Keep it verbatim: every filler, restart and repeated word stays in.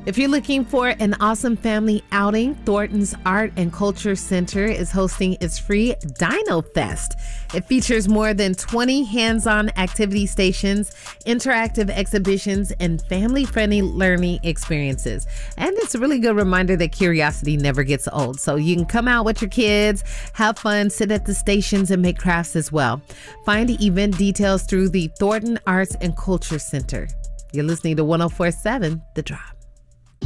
If you're looking for an awesome family outing, Thornton's Art and Culture Center is hosting its free Dino Fest. It features more than twenty hands-on activity stations, interactive exhibitions, and family-friendly learning experiences. And it's a really good reminder that curiosity never gets old. So you can come out with your kids, have fun, sit at the stations, and make crafts as well. Find event details through the Thornton Arts and Culture Center. You're listening to one oh four point seven The Drop.